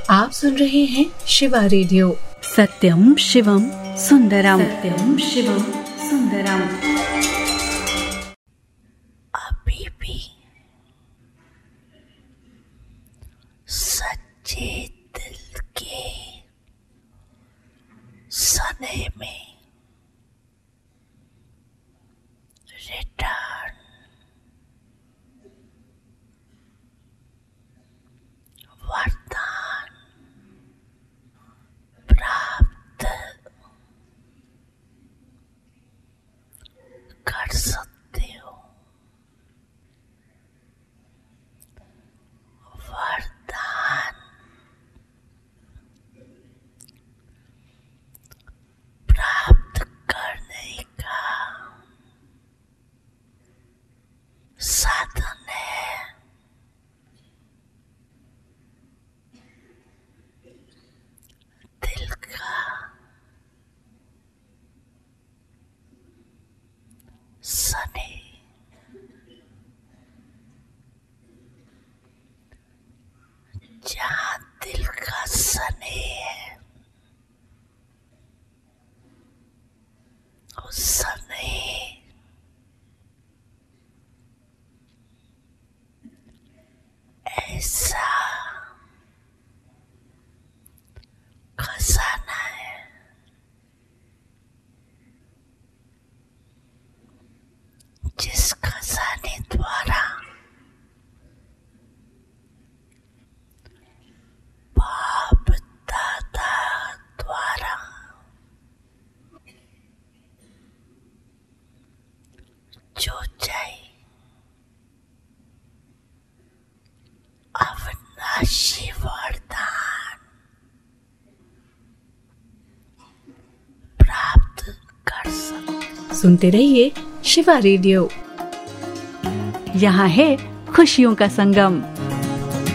आप सुन रहे हैं शिवा रेडियो। सत्यम शिवम सुंदरम, सत्यम शिवम सुंदरम। अभी भी सच्चे दिल के सने में रिटर्न वरदान प्राप्त कर सकते हो। वरदान प्राप्त करने का साधन है दिल का सने। जहाँ दिल का सने है उस सने ऐसा खजाना है जिस खजाने द्वारा बाप दादा द्वारा जो चाहे अविनाशी वरदान प्राप्त कर सकते। सुनते रहिए शिवा रेडियो। यहाँ है खुशियों का संगम।